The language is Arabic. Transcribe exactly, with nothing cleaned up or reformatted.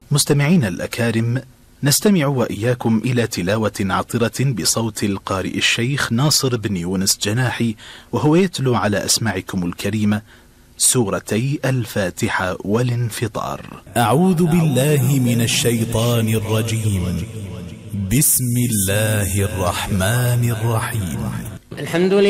مستمعين الأكارم، نستمع وإياكم إلى تلاوة عطرة بصوت القارئ الشيخ ناصر بن يونس جناحي، وهو يتلو على أسماعكم الكريمة سورتي الفاتحة والانفطار. أعوذ بالله من الشيطان الرجيم. بسم الله الرحمن الرحيم. الحمد لله.